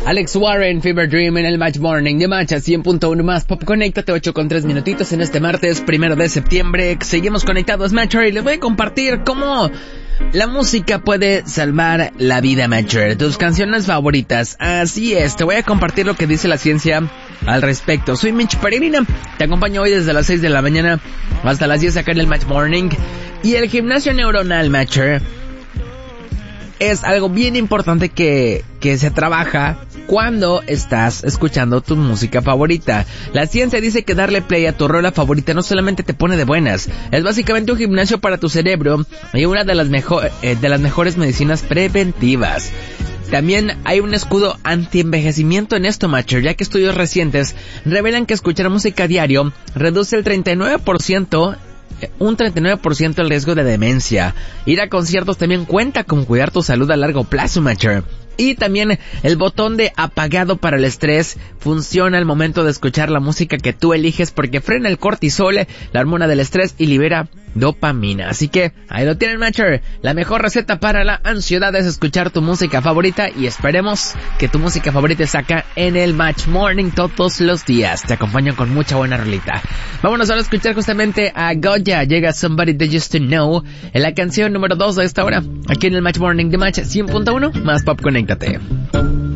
Alex Warren, Fever Dream en el Match Morning de Match a 100.1 más Pop. Conéctate 8:3 minutitos en este martes 1 de septiembre. Seguimos conectados, Matcher, y les voy a compartir cómo la música puede salvar la vida, Matcher. Tus canciones favoritas. Así es, te voy a compartir lo que dice la ciencia al respecto. Soy Mitch Peregrina, te acompaño hoy desde las 6 de la mañana hasta las 10 acá en el Match Morning. Y el gimnasio neuronal, Matcher, es algo bien importante que se trabaja cuando estás escuchando tu música favorita. La ciencia dice que darle play a tu rola favorita no solamente te pone de buenas, es básicamente un gimnasio para tu cerebro y una de las mejores medicinas preventivas. También hay un escudo anti-envejecimiento en esto, Matcher, ya que estudios recientes revelan que escuchar música a diario reduce un 39% el riesgo de demencia. Ir a conciertos también cuenta con cuidar tu salud a largo plazo, Matcher. Y también el botón de apagado para el estrés funciona al momento de escuchar la música que tú eliges porque frena el cortisol, la hormona del estrés, y libera dopamina. Así que ahí lo tienen, Matcher. La mejor receta para la ansiedad es escuchar tu música favorita, y esperemos que tu música favorita saca en el Match Morning todos los días. Te acompaño con mucha buena rolita. Vámonos ahora a escuchar justamente a Goya. Llega Somebody That Used To Know en la canción número 2 de esta hora, aquí en el Match Morning de Match 100.1 más Pop. Conéctate.